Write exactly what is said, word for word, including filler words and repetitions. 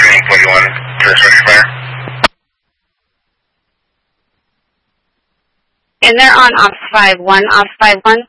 Training forty-one, first ready fire. And they're on Ops five one, Ops five one.